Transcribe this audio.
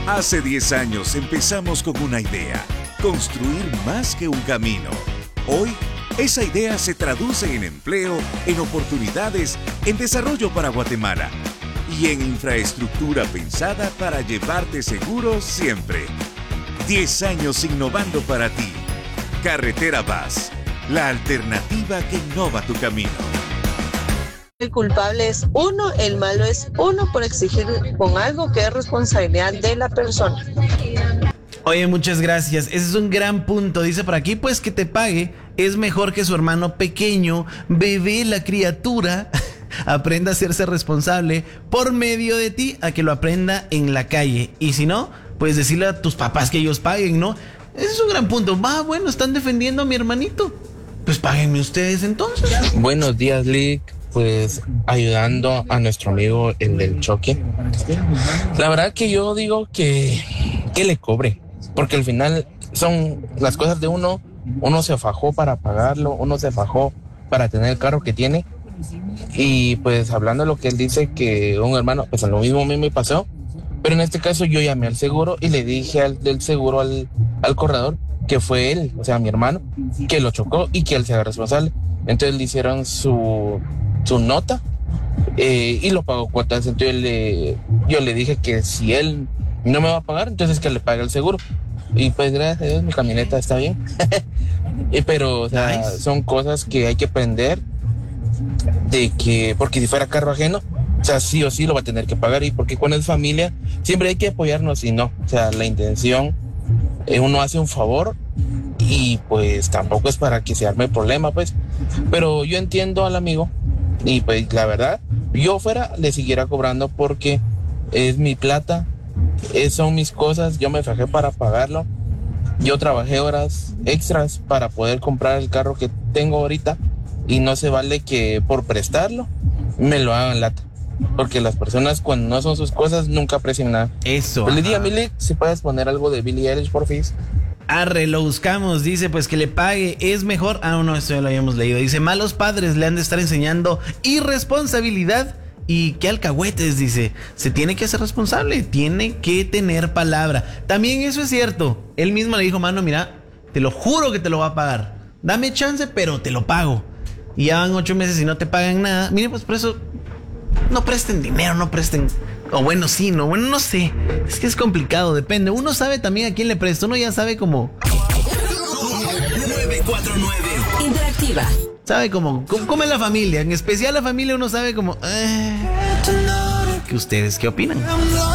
Hace 10 años empezamos con una idea, construir más que un camino. Hoy, esa idea se traduce en empleo, en oportunidades, en desarrollo para Guatemala y en infraestructura pensada para llevarte seguro siempre. 10 años innovando para ti. Carretera Vaz, la alternativa que innova tu camino. El culpable es uno, el malo es uno por exigir con algo que es responsabilidad de la persona. Oye, muchas gracias. Ese es un gran punto. Dice por aquí, pues que te pague es mejor que su hermano pequeño, bebé, la criatura, aprenda a hacerse responsable por medio de ti, a que lo aprenda en la calle. Y si no, pues decirle a tus papás que ellos paguen, ¿no? Ese es un gran punto. Bueno, están defendiendo a mi hermanito. Pues páguenme ustedes entonces. Buenos días, Lick. Pues ayudando a nuestro amigo el del choque. La verdad que yo digo que le cobre, porque al final son las cosas de uno se fajó para pagarlo, uno se fajó para tener el carro que tiene. Y pues hablando de lo que él dice que un hermano, pues lo mismo a mí me pasó, pero en este caso yo llamé al seguro y le dije al del seguro al corredor que fue él, o sea mi hermano, que lo chocó y que él se haga responsable. Entonces le hicieron su nota y lo pagó cuotas. Entonces yo le dije que si él no me va a pagar, entonces que le pague el seguro. Y pues gracias a Dios mi camioneta está bien. Pero o sea, nice. Son cosas que hay que aprender de que, porque si fuera carro ajeno, o sea, sí o sí lo va a tener que pagar. Y porque cuando es familia siempre hay que apoyarnos, y no, o sea, la intención, uno hace un favor y pues tampoco es para que se arme el problema, pues. Pero yo entiendo al amigo y pues la verdad, yo fuera le siguiera cobrando porque es mi plata, son mis cosas, yo me fajé para pagarlo, yo trabajé horas extras para poder comprar el carro que tengo ahorita y no se vale que por prestarlo me lo hagan lata, porque las personas cuando no son sus cosas nunca aprecian nada. Eso. Pues le diga a Milly si puedes poner algo de Billie Eilish, porfis. Arre, lo buscamos, dice pues que le pague, es mejor. No, esto ya lo habíamos leído. Dice, malos padres le han de estar enseñando irresponsabilidad y qué alcahuetes, dice. Se tiene que hacer responsable, tiene que tener palabra. También eso es cierto. Él mismo le dijo, mano, mira, te lo juro que te lo va a pagar. Dame chance, pero te lo pago. Y ya van 8 meses y no te pagan nada. Mire, pues por eso no presten dinero, no presten. O bueno, sí, no, bueno, no sé. Es que es complicado, depende. Uno sabe también a quién le presta. Uno ya sabe como 949 Interactiva. Sabe como es la familia. En especial la familia uno sabe como ¿que ustedes qué opinan?